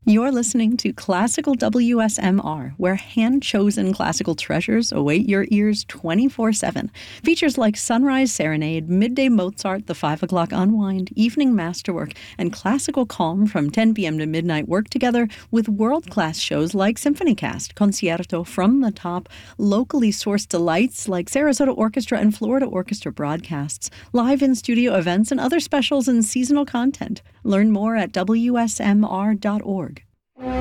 You're listening to Classical WSMR, where hand-chosen classical treasures await your ears 24/7. Features like Sunrise Serenade, Midday Mozart, the 5 o'clock Unwind, Evening Masterwork, and Classical Calm from 10 p.m. to midnight work together with world-class shows like SymphonyCast, Concierto, From the Top, locally sourced delights like Sarasota Orchestra and Florida Orchestra broadcasts, live in-studio events, and other specials and seasonal content. Learn more at WSMR.org.